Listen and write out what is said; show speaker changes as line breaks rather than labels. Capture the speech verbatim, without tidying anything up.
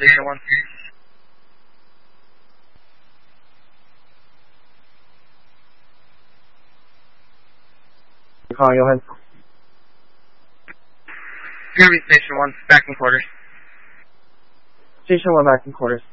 Station one.
You calling, go ahead.
Fury Station one, back in quarters.
Station one, back in quarters.